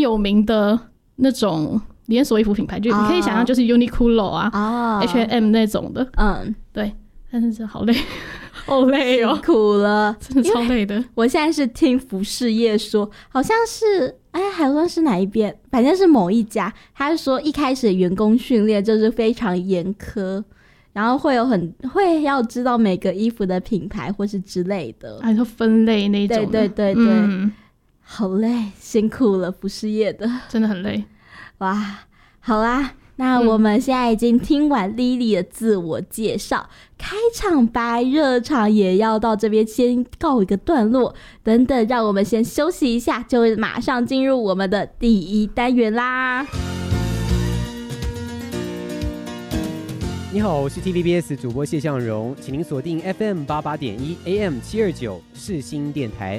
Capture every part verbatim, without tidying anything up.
有名的那种连锁衣服品牌，就你可以想象就是 Uniqlo 啊、哦、H and M 那种的。嗯，对，但是这好累好累哦， 辛苦了， 真的超累的。 我现在是听服饰业说，好像是哎，好像是哪一边，反正是某一家，他说一开始员工训练就是非常严苛，然后会有很会要知道每个衣服的品牌或是之类的， 还说分类那种的。 对对对对、嗯，好累，辛苦了服饰业的， 真的很累。 哇，好啦。那我们现在已经听完 Lily 的自我介绍、嗯、开场白热场也要到这边先告一个段落，等等让我们先休息一下，就马上进入我们的第一单元啦。 你好，我是 T V B S 主播谢向荣，请您锁定 F M 八八点一 A M 七二九世新电台。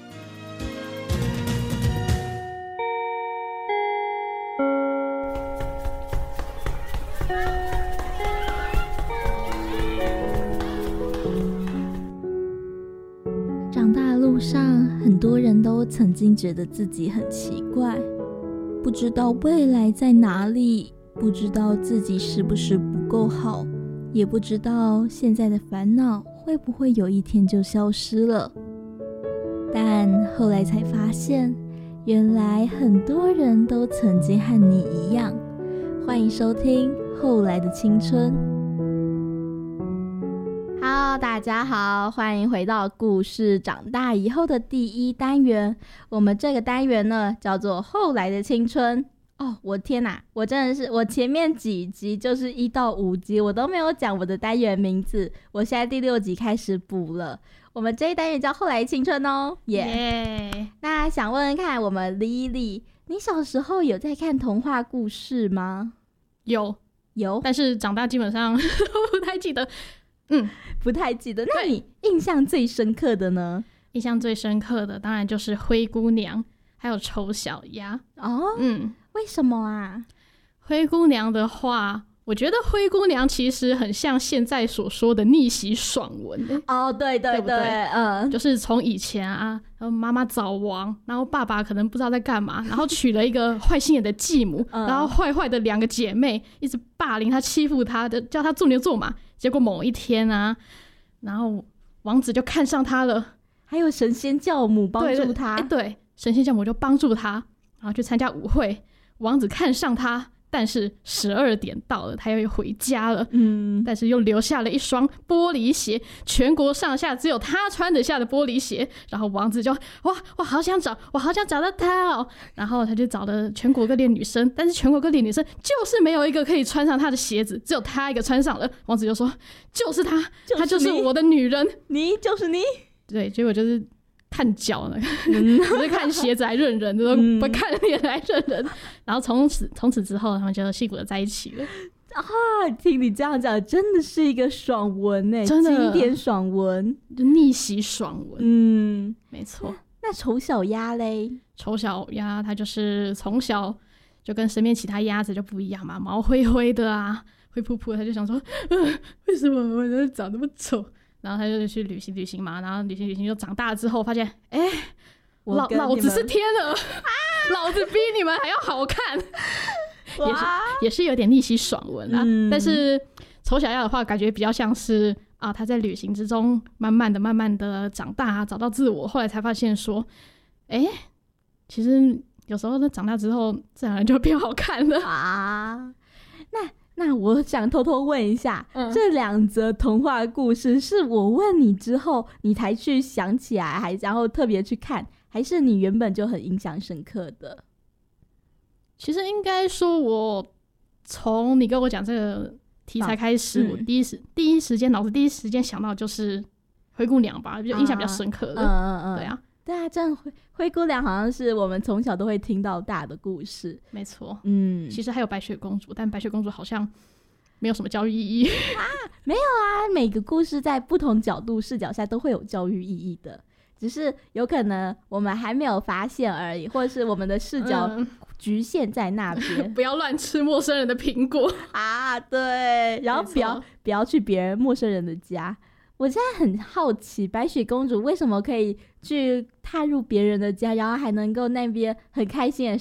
长大的路上，很多人都曾经觉得自己很奇怪，不知道未来在哪里，不知道自己是不是不够好，也不知道现在的烦恼会不会有一天就消失了。但后来才发现，原来很多人都曾经和你一样。欢迎收听《后来的青春》。Hello， 大家好，欢迎回到故事长大以后的第一单元。我们这个单元呢，叫做后来的青春。哦，我天哪，我真的是，我前面几集就是一到五集，我都没有讲我的单元名字。我现在第六集开始补了。我们这一单元叫后来的青春哦，耶、yeah. yeah. 那想问问看，我们 Lily， 你小时候有在看童话故事吗？ 有， 有， 但是长大基本上不太记得。嗯， 不太记得。那你印象最深刻的呢？ 印象最深刻的当然就是灰姑娘还有丑小鸭。 哦，嗯，为什么啊？ 灰姑娘的话，我觉得灰姑娘其实很像现在所说的逆袭爽文。 哦，对对 对, 对, 对，嗯， 就是从以前啊，然后妈妈早亡，然后爸爸可能不知道在干嘛，然后娶了一个坏心眼的继母，嗯、然后坏坏的两个姐妹一直霸凌她、欺负她的，叫她做牛做马。结果某一天啊，然后王子就看上她了， 还有神仙教母帮助她。 对, 对, 对，神仙教母就帮助她，然后去参加舞会。王子看上她，但是十二点到了，他又回家了。嗯，但是又留下了一双玻璃鞋，全国上下只有他穿得下的玻璃鞋。然后王子就哇，我好想找，我好想找到他哦。然后他就找了全国各地的女生，但是全国各地的女生就是没有一个可以穿上他的鞋子，只有他一个穿上了。王子就说：“就是他，她就是我的女人， 你就是你。” 对，结果就是看脚呢，嗯、只是看鞋子来认人，都不看脸来认人。嗯、然后从此从此之后，他们就幸福的在一起了。 啊，听你这样讲，真的是一个爽文哎，真的经典爽文， 就逆袭爽文。嗯，没错。 那丑小鸭嘞？ 丑小鸭它就是从小就跟身边其他鸭子就不一样嘛，毛灰灰的啊，灰扑扑的，他就想说，呃、为什么我长那么丑？然后他就去旅行旅行嘛，然后旅行旅行就长大之后发现，哎、欸，老老子是天鹅，啊、老子比你们还要好看，也是也是有点逆袭爽文啦。嗯、但是丑小鸭的话，感觉比较像是啊，他在旅行之中慢慢的、慢慢的长大，找到自我，后来才发现说，哎、欸，其实有时候长大之后，自然就变好看了啊。那。那我想偷偷问一下，嗯、这两则童话故事是我问你之后你才去想起来，还然后特别去看，还是你原本就很印象深刻的？ 其实应该说，我从你跟我讲这个题材开始，嗯、我第一时第一时间脑子第一时间想到就是灰姑娘吧，就印象比较深刻的。嗯嗯嗯，对啊。 对啊，这样灰灰姑娘好像是我们从小都会听到大的故事。 没错，嗯，其实还有白雪公主，但白雪公主好像没有什么教育意义啊。没有啊，每个故事在不同角度视角下都会有教育意义的，只是有可能我们还没有发现而已，或者是我们的视角局限在那边。 嗯、不要乱吃陌生人的苹果啊！对，然后不要不要去别人陌生人的家。我现在很好奇，白雪公主为什么可以去踏入别人的家，然后还能够那边很开心的